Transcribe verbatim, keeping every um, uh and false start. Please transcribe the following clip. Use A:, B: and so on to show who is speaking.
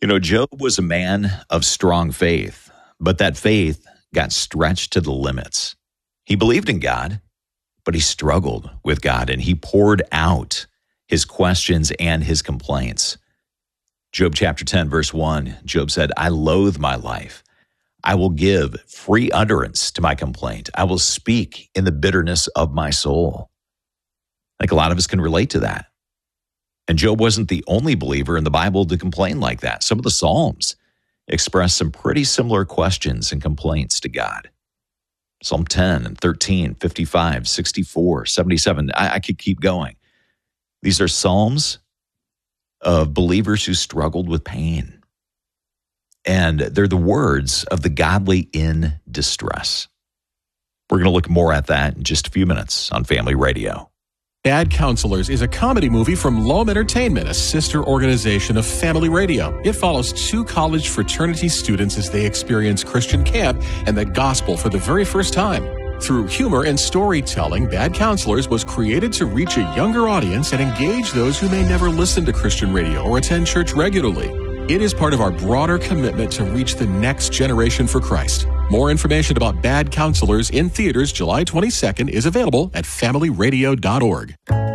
A: You know, Job was a man of strong faith, but that faith got stretched to the limits. He believed in God, but he struggled with God, and he poured out his questions and his complaints. Job chapter ten, verse one, Job said, I loathe my life. I will give free utterance to my complaint. I will speak in the bitterness of my soul. I think a lot of us can relate to that. And Job wasn't the only believer in the Bible to complain like that. Some of the Psalms express some pretty similar questions and complaints to God. Psalm ten and thirteen, fifty-five, sixty-four, seventy-seven. I, I could keep going. These are Psalms of believers who struggled with pain. And they're the words of the godly in distress. We're going to look more at that in just a few minutes on Family Radio.
B: Bad Counselors is a comedy movie from Loam Entertainment, a sister organization of Family Radio. It follows two college fraternity students as they experience Christian camp and the gospel for the very first time. Through humor and storytelling, Bad Counselors was created to reach a younger audience and engage those who may never listen to Christian radio or attend church regularly. It is part of our broader commitment to reach the next generation for Christ. More information about Bad Counselors in theaters July twenty-second is available at family radio dot org.